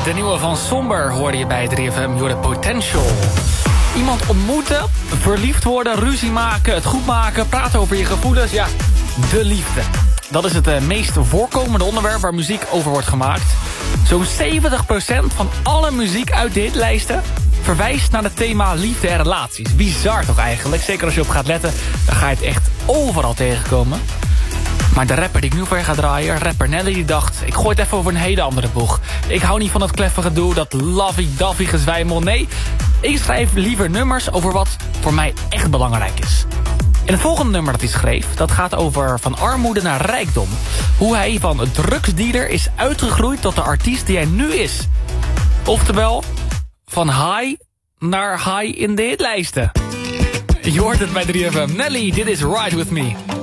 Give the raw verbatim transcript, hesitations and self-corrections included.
De nieuwe van Somber hoorde je bij drie F M, Your Potential. Iemand ontmoeten, verliefd worden, ruzie maken, het goed maken, praten over je gevoelens. Ja, de liefde. Dat is het uh, meest voorkomende onderwerp waar muziek over wordt gemaakt. Zo'n zeventig procent van alle muziek uit de hitlijsten verwijst naar het thema liefde en relaties. Bizar toch eigenlijk? Zeker als je op gaat letten, dan ga je het echt overal tegenkomen. Maar de rapper die ik nu voor je ga draaien, rapper Nelly, die dacht... ik gooi het even over een hele andere boeg. Ik hou niet van dat kleffe gedoe, dat lovey-dovey gezwijmel. Nee, ik schrijf liever nummers over wat voor mij echt belangrijk is. En het volgende nummer dat hij schreef, dat gaat over van armoede naar rijkdom. Hoe hij van een drugsdealer is uitgegroeid tot de artiest die hij nu is. Oftewel, van high naar high in de hitlijsten. Je hoort het bij drie F M. Nelly, dit is Ride With Me.